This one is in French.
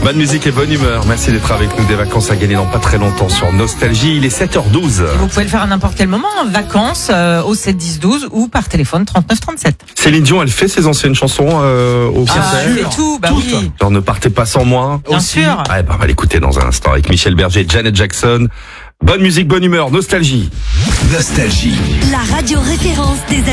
Bonne musique et bonne humeur. Merci d'être avec nous. Des vacances à gagner dans pas très longtemps sur Nostalgie. Il est 7h12. Vous pouvez le faire à n'importe quel moment, en vacances, au 7 10 12 ou par téléphone 39 37. Céline Dion, elle fait ses anciennes chansons au concert. Elle fait tout, bah Toutes. oui. Genre Ne partez pas sans moi. Bien sûr. Ouais, bah, on va l'écouter dans un instant avec Michel Berger et Janet Jackson. Bonne musique, bonne humeur, Nostalgie. Nostalgie. La radio référence des